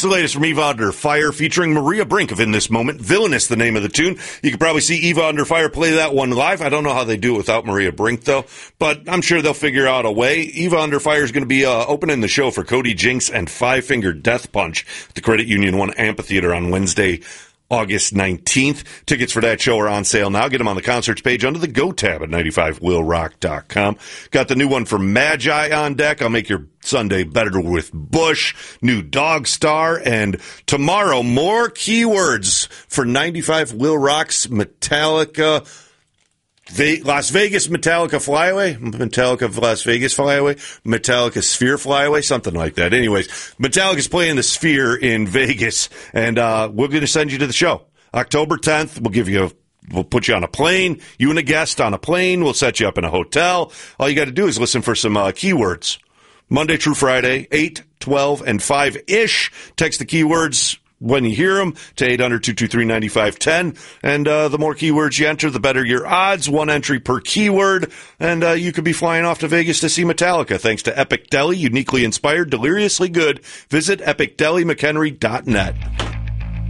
It's the latest from Eva Under Fire, featuring Maria Brink of In This Moment. Villainous, the name of the tune. You could probably see Eva Under Fire play that one live. I don't know how they do it without Maria Brink, though, but I'm sure they'll figure out a way. Eva Under Fire is going to be opening the show for Cody Jinks and Five Finger Death Punch at the Credit Union One Amphitheater on Wednesday, August 19th. Tickets for that show are on sale now. Get them on the concerts page under the Go tab at 95willrock.com. Got the new one for Magi on deck. I'll make your Sunday better with Bush, new Dog Star, and tomorrow more keywords for 95 Will Rock's Metallica Las Vegas Metallica Flyaway, Metallica Las Vegas Flyaway, Metallica Sphere Flyaway, something like that. Anyways, Metallica's playing the Sphere in Vegas, and we're going to send you to the show. October 10th, we'll put you on a plane, you and a guest on a plane, we'll set you up in a hotel. All you got to do is listen for some keywords. Monday through Friday, 8, 12, and 5-ish. Text the keywords when you hear them to 800-223-9510. And the more keywords you enter, the better your odds. One entry per keyword. And you could be flying off to Vegas to see Metallica. Thanks to Epic Deli, uniquely inspired, deliriously good. Visit epicdelymchenry.net.